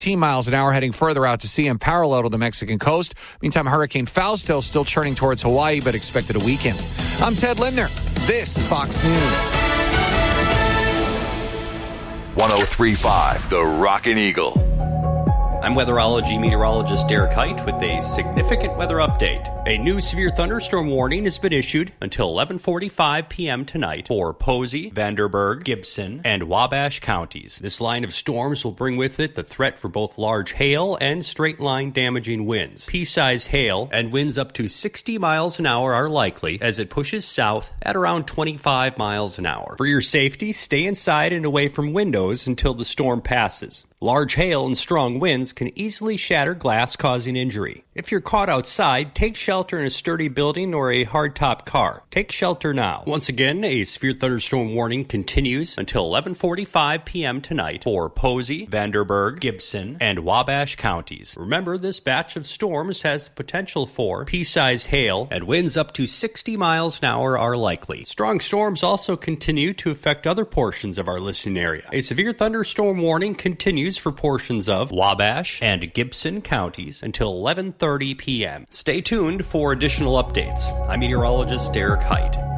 10 miles an hour heading further out to sea and parallel to the Mexican coast. Meantime, Hurricane Fausto still churning towards Hawaii, but expected to weaken. I'm Ted Lindner. This is Fox News. 103.5, The Rockin' Eagle. I'm weatherology meteorologist Derek Height with a significant weather update. A new severe thunderstorm warning has been issued until 11:45 p.m. tonight for Posey, Vanderburgh, Gibson, and Wabash counties. This line of storms will bring with it the threat for both large hail and straight-line damaging winds. Pea-sized hail and winds up to 60 miles an hour are likely as it pushes south at around 25 miles an hour. For your safety, stay inside and away from windows until the storm passes. Large hail and strong winds can easily shatter glass, causing injury. If you're caught outside, take shelter in a sturdy building or a hardtop car. Take shelter now. Once again, a severe thunderstorm warning continues until 11:45 p.m. tonight for Posey, Vanderburgh, Gibson, and Wabash counties. Remember, this batch of storms has the potential for pea-sized hail, and winds up to 60 miles an hour are likely. Strong storms also continue to affect other portions of our listening area. A severe thunderstorm warning continues for portions of Wabash and Gibson counties until 11:30 p.m. Stay tuned for additional updates. I'm meteorologist Derek Height.